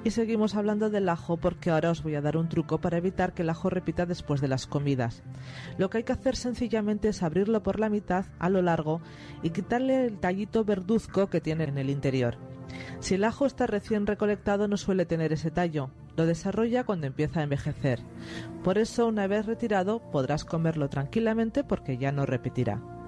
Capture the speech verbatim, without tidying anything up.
Y seguimos hablando del ajo porque ahora os voy a dar un truco para evitar que el ajo repita después de las comidas. Lo que hay que hacer sencillamente es abrirlo por la mitad a lo largo y quitarle el tallito verduzco que tiene en el interior. Si el ajo está recién recolectado no suele tener ese tallo, lo desarrolla cuando empieza a envejecer. Por eso una vez retirado podrás comerlo tranquilamente porque ya no repetirá.